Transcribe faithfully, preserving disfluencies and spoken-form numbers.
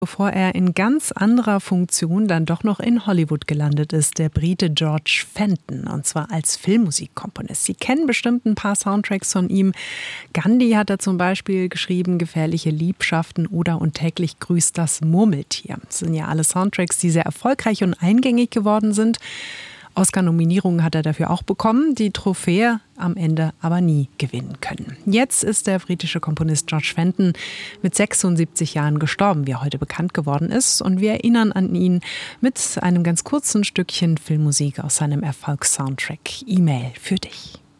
bevor er in ganz anderer Funktion dann doch noch in Hollywood gelandet ist, der Brite George Fenton, und zwar als Filmmusikkomponist. Sie kennen bestimmt ein paar Soundtracks von ihm. Gandhi hat er zum Beispiel geschrieben, Gefährliche Liebschaften oder Und täglich grüßt das Murmeltier. Das sind ja alle Soundtracks, die sehr erfolgreich und eingängig geworden sind. Oscar-Nominierungen hat er dafür auch bekommen, die Trophäe am Ende aber nie gewinnen können. Jetzt ist der britische Komponist George Fenton mit sechsundsiebzig Jahren gestorben, wie er heute bekannt geworden ist. Und wir erinnern an ihn mit einem ganz kurzen Stückchen Filmmusik aus seinem Erfolgssoundtrack E-Mail für dich.